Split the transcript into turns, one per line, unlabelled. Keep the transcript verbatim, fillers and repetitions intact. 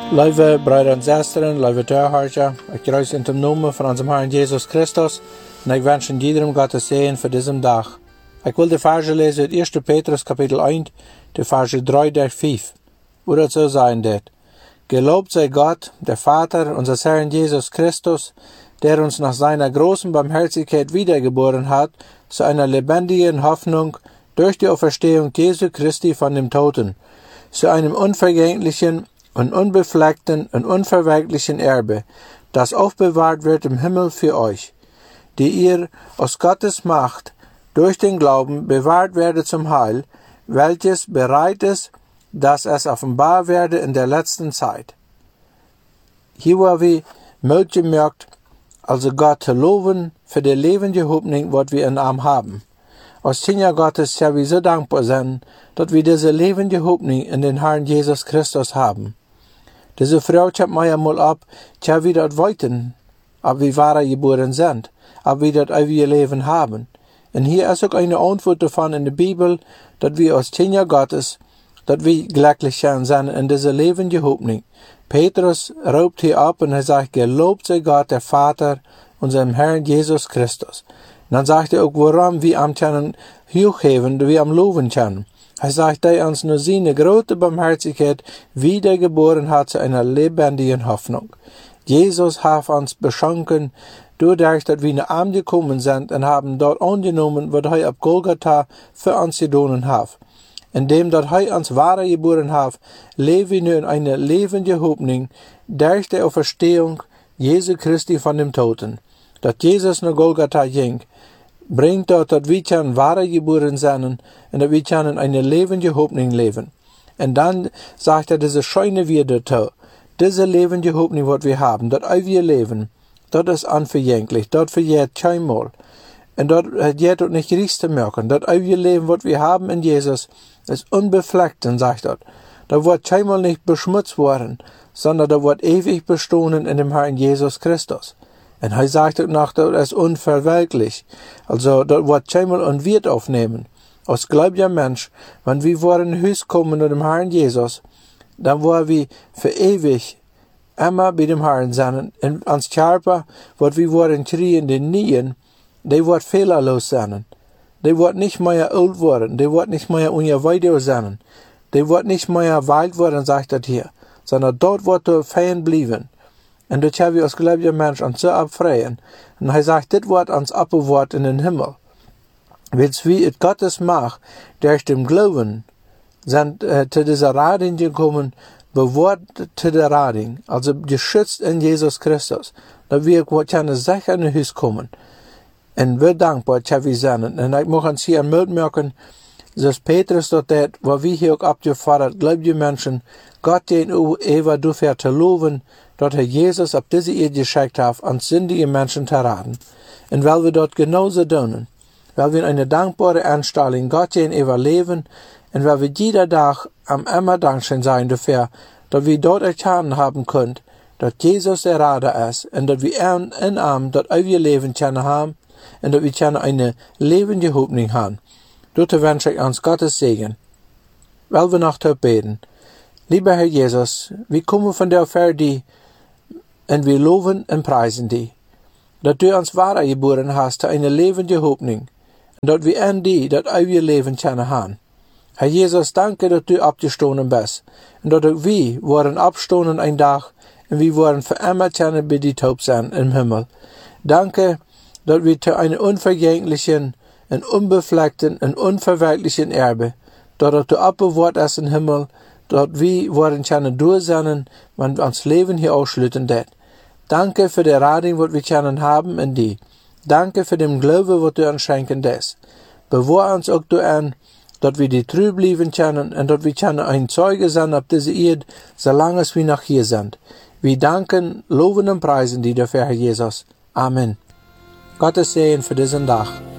Lieve broeder en zusteren, lieve toehoorders, ik kruis in de naam van onze Herr Jesus Christus en ik wens iedereen Gottes Segen voor deze dag. Ik wil de verse lezen uit eerste Petrus kapitel één, de verse drie tot vijf, wo dat zo sein dit. Gelobt sei Gott, der Vater unseres Herrn Jesus Christus, der uns nach seiner großen Barmherzigkeit wiedergeboren hat, zu einer lebendigen Hoffnung durch die Auferstehung Jesu Christi von den Toten, zu einem unvergänglichen und unbefleckten und unverwelklichen Erbe, das aufbewahrt wird im Himmel für euch, die ihr aus Gottes Macht durch den Glauben bewahrt werdet zum Heil, welches bereit ist, dass es offenbar werde in der letzten Zeit. Hier war wir möglich, also Gott zu loben für die lebende Hoffnung, was wir in ihm haben. Als Kinder Gottes ja wir so dankbar sein, dass wir diese lebende Hoffnung in den Herrn Jesus Christus haben. Diese Frau schreibt mir ja mal ab, tja, wie das wollten, ob wir wahre geboren sind, ob wir das ewige Leben haben. Und hier ist auch eine Antwort davon in der Bibel, dass wir als Kinder Gottes, dass wir glücklich sein sind in dieser lebende Hoffnung. Petrus ruft hier ab und er sagt, gelobt sei Gott, der Vater, unserem Herrn Jesus Christus. Und dann sagt er auch, warum wir am können hochheben, wir am loben können. Er sagt, dass er uns nur seine große Barmherzigkeit wiedergeboren hat zu einer lebendigen Hoffnung. Jesus hat uns beschenken, dadurch, dass wir nach ihm gekommen sind und haben dort angenommen, was er auf Golgatha für uns getan hat. Indem dass er uns wahre geboren hat, leben wir nun in einer lebenden Hoffnung durch die Auferstehung Jesu Christi von dem Toten. Dass Jesus nach Golgatha ging, bringt dort, dass wir können wahre geboren sein und dass wir können eine lebende Hoffnung leben. Und dann sagt er diese schöne Wiedertau, diese lebende Hoffnung, was wir haben, das ewige Leben, das ist unvergänglich, das verjährt keinmal. Und das hat dort nicht nichts zu merken. Das ewige Leben, was wir haben in Jesus, ist unbefleckt, sagt er. Da wird keinmal nicht beschmutzt worden, sondern da wird ewig bestehen in dem Herrn Jesus Christus. Und er sagt auch noch, das ist unverwelklich. Also, das wird keinmal und wird aufnehmen. Als gläubiger Mensch, wenn wir vor ein Haus kommen mit dem Herrn Jesus, dann wollen wir für ewig immer bei dem Herrn sein. Und ans Körper, was wir wollen kriegen, den Nien, die wird fehlerlos sein. Die wird nicht mehr alt werden, die wird nicht mehr ungeweide sein. Die wird nicht mehr wild werden, sagt er hier, sondern dort wird er fein bleiben. Und das haben wir als gläubiger Mensch uns so abfreien. Und er sagt, das wird uns abbewahrt in den Himmel. Weil's wie es Gottes Macht durch den Glauben sind äh, zu dieser Rading gekommen, bewahrt zu der Rading, also geschützt in Jesus Christus. Da wir können sicher in ein Haus kommen. Und wir dankbar, dass wir sind. Und ich muss uns hier merken, dass Petrus dort, wo wir hier auch abgefordert, gläubige Menschen, Gott den Eva dafür zu loben, dass er Jesus auf diese Erde geschickt hat, uns sündige Menschen zu raten. Und weil wir dort genauso tun, weil wir eine dankbare Anstellung Gott den Eva leben, und weil wir jeder Tag am immer dankbar sein dafür, dass wir dort erkennen haben können, dass Jesus der Rader ist, und dass wir in, in ihm das ewige Leben können haben, und dass wir können eine lebende Hoffnung haben. Dort wünsche ich uns Gottes Segen. Weil wir noch beten. Lieber Herr Jesus, wir kommen von der Ferne und wir loben und preisen dich, dass du uns wahre geboren hast zu einer lebende Hoffnung und dass wir in dir das ewige Leben können haben. Herr Jesus, danke, dass du abgestanden bist und dass wir wollen abstehen ein Tag und wir wollen für immer können bei dir taub sein im Himmel. Danke, dass wir zu einem unvergänglichen und unbefleckten und unverwelklichen Erbe, dass du abbewahrt hast im Himmel, dass wir wollen können durch sein, wenn wir uns Leben hier ausschließen det. Danke für die Rading, was wir können haben in dir. Danke für den Glauben, was du uns schenken des. Bewahr uns auch du an, dass wir die treu bleiben können und dass wir können ein Zeuge sein auf diese Erde, solange wir noch hier sind. Wir danken, loben und preisen dir dafür, Herr Jesus. Amen. Gottes Segen für diesen Tag.